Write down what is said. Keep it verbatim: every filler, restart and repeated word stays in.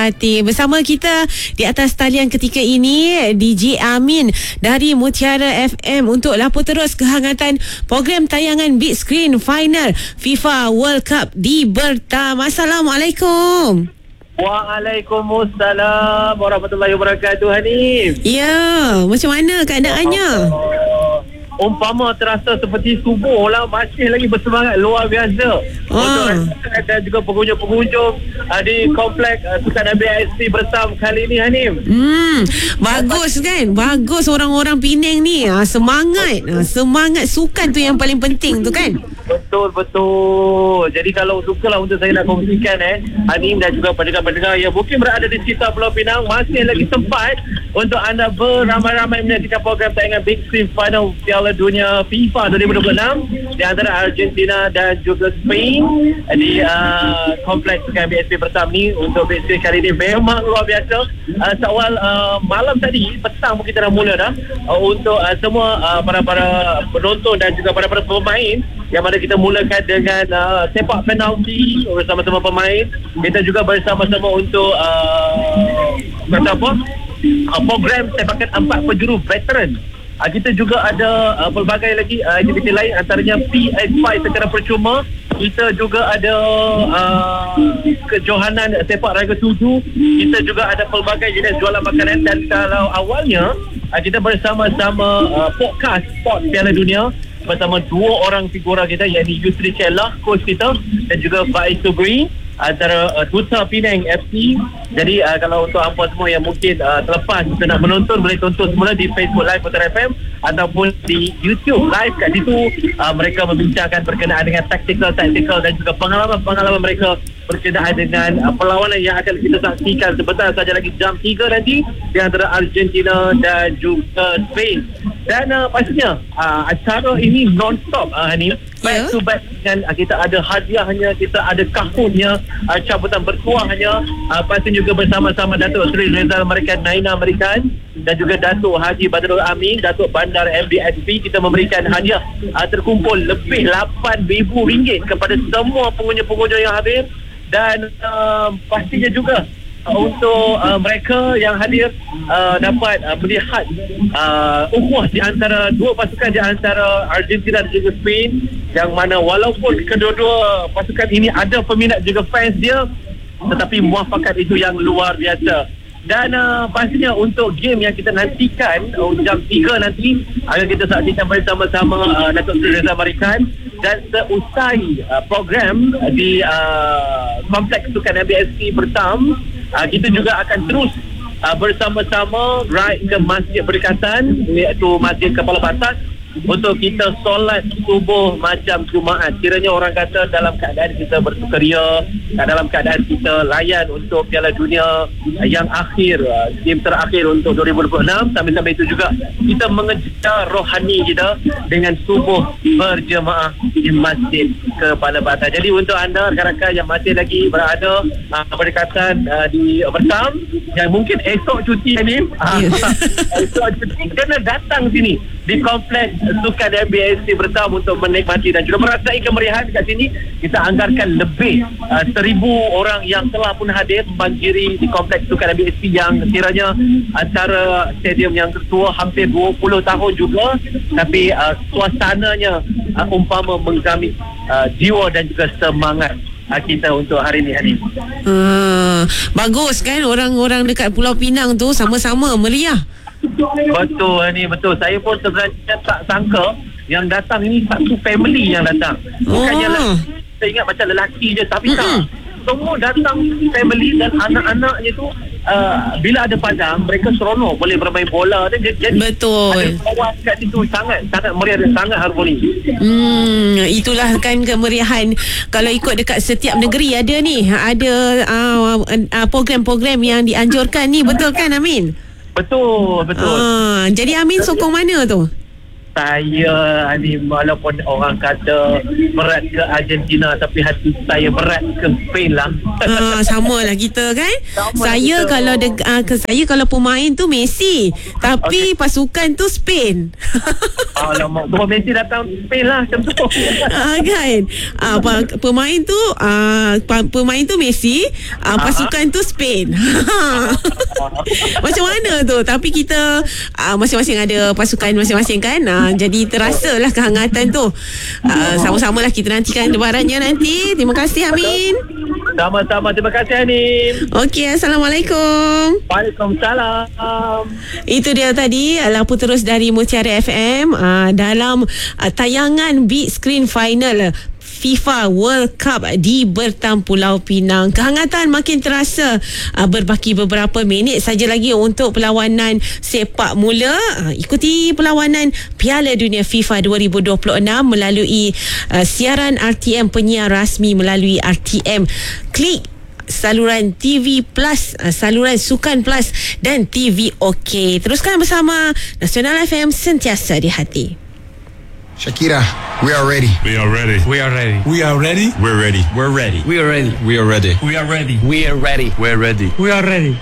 Hati. Bersama kita di atas talian ketika ini D J Amin dari Mutiara F M untuk lapor terus kehangatan program tayangan Big Screen Final FIFA World Cup di Batam. Assalamualaikum. Waalaikumsalam warahmatullahi wabarakatuh, Hanif. Ya, macam mana keadaannya? Oh, umpama terasa seperti subuh lah, masih lagi bersemangat luar biasa. Oh. Untuk ada juga pengunjung-pengunjung uh, di komplek uh, Sukan B S P Batam kali ini, Hanif. Hmm, bagus kan? Bagus orang-orang Penang ni. Ha, semangat. Ha, semangat sukan tu yang paling penting tu kan? Betul, betul. Jadi kalau sukalah untuk saya nak kongsikan eh, Hanif dan juga pendengar-pendengar yang mungkin berada di sekitar Pulau Pinang, masih lagi sempat untuk anda beramai-ramai menyaksikan program tayangan Big Screen Final Piala Dunia FIFA dua ribu dua puluh enam di antara Argentina dan juga Spain di uh, kompleks Sukan B S P Batam ni. Untuk Big Screen kali ini memang luar biasa. Uh, seawal uh, malam tadi, petang pun kita dah mula dah uh, untuk uh, semua uh, para-para penonton dan juga para-para pemain, yang mana kita mulakan dengan uh, sepak penalti bersama-sama pemain. Kita juga bersama-sama untuk uh, kata apa uh, program sepakan empat penjuru veteran. Uh, kita juga ada uh, pelbagai lagi uh, aktiviti lain, antaranya P S lima secara percuma. Kita juga ada uh, kejohanan sepak raga tujuh. Kita juga ada pelbagai jenis jualan makanan. Dan kalau awalnya uh, kita bersama-sama uh, podcast Sport Piala Dunia bersama dua orang figura kita, iaitu Yusri Cella, coach kita, dan juga Faiz Subri, antara uh, Duta Penang F C. Jadi uh, kalau untuk hangpa semua yang mungkin uh, terlepas kita nak menonton, boleh tonton semula di Facebook Live Mutiara F M ataupun di YouTube Live. Kat situ uh, mereka membincangkan berkenaan dengan taktikal-taktikal dan juga pengalaman-pengalaman mereka berkenaan dengan uh, perlawanan yang akan kita saksikan sebentar saja lagi jam tiga nanti di antara Argentina dan juga Spain. Dan uh, pastinya uh, acara ini non-stop, uh, Hanif. Back to back dengan uh, kita ada hadiahnya, kita ada kahunnya, uh, cabutan bertuahnya. Uh, pastinya juga bersama-sama Datuk Seri Rezal Amerikan, Naina Amerikan, dan juga Datuk Haji Badrul Amin, Datuk Bandar M B S P. Kita memberikan hadiah uh, terkumpul lebih lapan ribu ringgit kepada semua pengunjung-pengunjung yang hadir. Dan uh, pastinya juga uh, untuk uh, mereka yang hadir uh, dapat uh, melihat uh, ukhuwah di antara dua pasukan, di antara Argentina dan juga Spain, yang mana walaupun kedua-dua pasukan ini ada peminat juga fans dia, tetapi muafakat itu yang luar biasa. Dan uh, pastinya untuk game yang kita nantikan uh, jam tiga nanti akan kita saksikan bersama-sama uh, Datuk Seri Rezal Amerikan. Dan seusai uh, program uh, di uh, kompleks Sukan B S P Batam, uh, kita juga akan terus uh, bersama-sama ride ke masjid berdekatan, iaitu Masjid Kepala Batas, untuk kita solat subuh macam Jumaat. Kiranya orang kata dalam keadaan kita bersukaria, dalam keadaan kita layan untuk Piala Dunia yang akhir, game terakhir untuk dua ribu dua puluh enam. Sambil-sambil itu juga kita mengejar rohani kita dengan subuh berjemaah di Masjid Kepala Batas. Jadi untuk anda rakan-rakan yang masih lagi berada uh, berdekatan uh, di Batam, yang mungkin esok cuti ni, esok cuti, kena datang sini di kompleks Sukan B S P Batam untuk menikmati dan juga merasai kemeriahan dekat sini. Kita anggarkan lebih uh, seribu orang yang telah pun hadir membanjiri di kompleks Sukan B S P, yang kiranya antara stadium yang tertua hampir dua puluh tahun juga, tapi uh, suasananya uh, umpama menggamit uh, jiwa dan juga semangat uh, kita untuk hari ini, Hanif. Uh, bagus kan, orang-orang dekat Pulau Pinang tu sama-sama meriah. Betul ni, betul. Saya pun sebenarnya tak sangka yang datang ini satu family yang datang. Bukannya Oh. lelaki, saya ingat macam lelaki je, tapi Mm-mm. tak. Semua datang family dan anak-anaknya tu uh, bila ada padang, mereka seronok boleh bermain bola. Dan jadi Betul. ada kawan kat situ sangat sangat meriah dan sangat harmoni. Hmm, itulah kan kemeriahan. Kalau ikut dekat setiap negeri ada ni, ada uh, uh, program-program yang dianjurkan ni, betul kan Amin? Betul, betul. Uh, jadi Amin sokong mana tu? saya ni walaupun orang kata berat ke Argentina, tapi hati saya berat ke Spain lah. Ah, sama lah kita kan. Sama Saya kita. kalau de, uh, ke saya kalau pemain tu Messi, tapi okay. pasukan tu Spain. Alamak, dua Messi datang Spain lah macam tu. Ah, kan. Ah, pa, pemain tu ah, pa, pemain tu Messi, ah, pasukan tu Spain. Macam mana tu? Tapi kita ah, masing-masing ada pasukan masing-masing kan. Ah, jadi terasa lah kehangatan tu. Ah, sama-sama lah kita nantikan lebarannya nanti. Terima kasih Amin. Sama-sama, terima kasih Hanim. Okey, Assalamualaikum. Waalaikumsalam. Itu dia tadi laporan terus dari Mutiara F M uh, dalam uh, tayangan Big Screen Final FIFA World Cup di Bertam Pulau Pinang. Kehangatan makin terasa uh, berbaki beberapa minit saja lagi untuk perlawanan sepak mula. Uh, ikuti perlawanan Piala Dunia FIFA dua ribu dua puluh enam melalui uh, siaran R T M penyiar rasmi melalui R T M. Klik saluran T V Plus, uh, saluran Sukan Plus dan T V OK. Teruskan bersama Nasional F M, sentiasa di hati. Shakira, we are ready. We are ready. We are ready. We are ready. We're ready. We're ready. We are ready. We are ready. We are ready. We are ready. We're ready. We are ready.